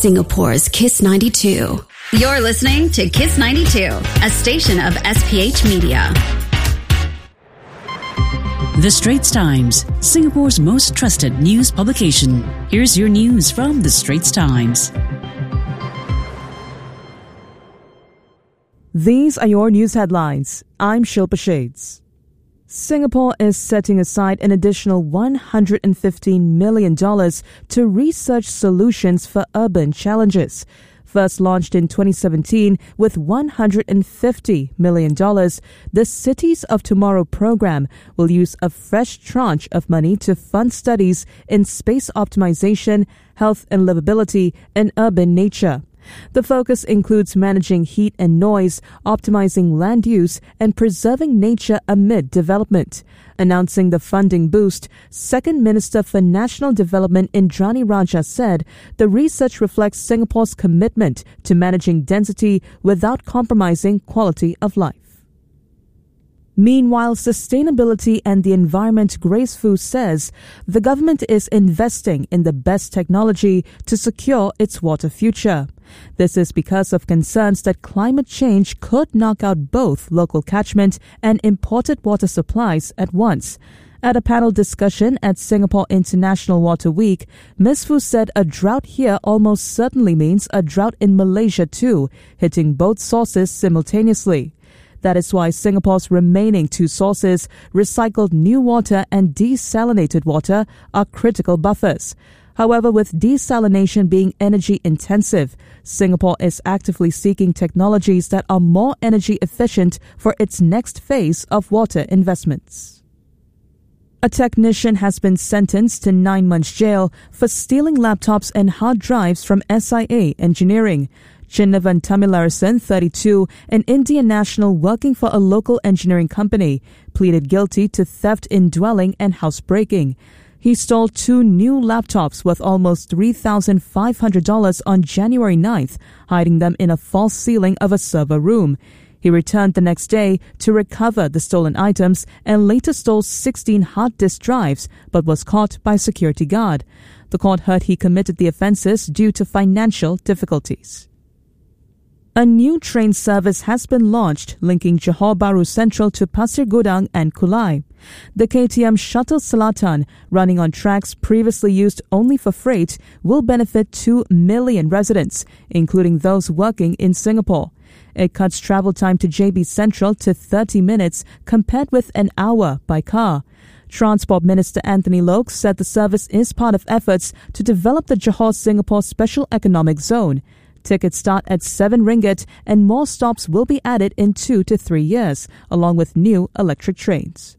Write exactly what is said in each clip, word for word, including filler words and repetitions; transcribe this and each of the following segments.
Singapore's Kiss ninety-two. You're listening to Kiss ninety-two, a station of S P H Media. The Straits Times, Singapore's most trusted news publication. Here's your news from The Straits Times. These are your news headlines. I'm Shilpa Shades. Singapore is setting aside an additional one hundred fifteen million dollars to research solutions for urban challenges. First launched in twenty seventeen with one hundred fifty million dollars, the Cities of Tomorrow program will use a fresh tranche of money to fund studies in space optimization, health and livability, and urban nature. The focus includes managing heat and noise, optimizing land use, and preserving nature amid development. Announcing the funding boost, Second Minister for National Development Indrani Raja said the research reflects Singapore's commitment to managing density without compromising quality of life. Meanwhile, Sustainability and the Environment Grace Fu says the government is investing in the best technology to secure its water future. This is because of concerns that climate change could knock out both local catchment and imported water supplies at once. At a panel discussion at Singapore International Water Week, Miz Fu said a drought here almost certainly means a drought in Malaysia too, hitting both sources simultaneously. That is why Singapore's remaining two sources, recycled new water and desalinated water, are critical buffers. However, with desalination being energy intensive, Singapore is actively seeking technologies that are more energy efficient for its next phase of water investments. A technician has been sentenced to nine months jail for stealing laptops and hard drives from S I A Engineering. Chinnavan Tamilarasan, thirty-two, an Indian national working for a local engineering company, pleaded guilty to theft in dwelling and housebreaking. He stole two new laptops worth almost three thousand five hundred dollars on January ninth, hiding them in a false ceiling of a server room. He returned the next day to recover the stolen items and later stole sixteen hard disk drives, but was caught by a security guard. The court heard he committed the offences due to financial difficulties. A new train service has been launched linking Johor Bahru Central to Pasir Gudang and Kulai. The K T M Shuttle Selatan, running on tracks previously used only for freight, will benefit two million residents, including those working in Singapore. It cuts travel time to J B Central to thirty minutes compared with an hour by car. Transport Minister Anthony Loke said the service is part of efforts to develop the Johor-Singapore Special Economic Zone. Tickets start at seven ringgit and more stops will be added in two to three years, along with new electric trains.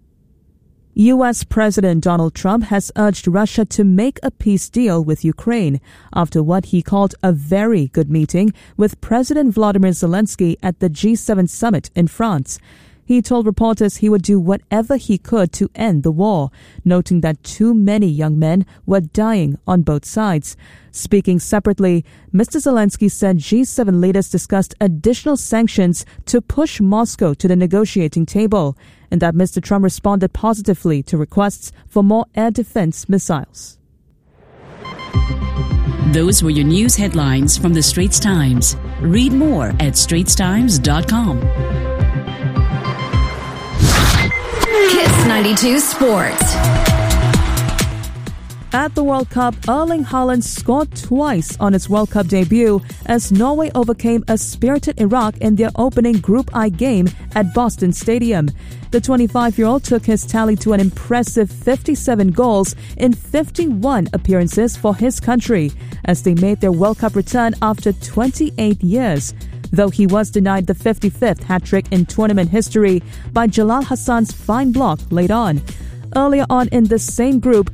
U S President Donald Trump has urged Russia to make a peace deal with Ukraine after what he called a very good meeting with President Volodymyr Zelensky at the G seven summit in France. He told reporters he would do whatever he could to end the war, noting that too many young men were dying on both sides. Speaking separately, Mister Zelensky said G seven leaders discussed additional sanctions to push Moscow to the negotiating table, and that Mister Trump responded positively to requests for more air defense missiles. Those were your news headlines from The Straits Times. Read more at straits times dot com. Kiss ninety-two Sports. At the World Cup, Erling Haaland scored twice on his World Cup debut as Norway overcame a spirited Iraq in their opening Group I game at Boston Stadium. The twenty-five-year-old took his tally to an impressive fifty-seven goals in fifty-one appearances for his country as they made their World Cup return after twenty-eight years. Though he was denied the fifty-fifth hat-trick in tournament history by Jalal Hassan's fine block late on. Earlier on in the same group,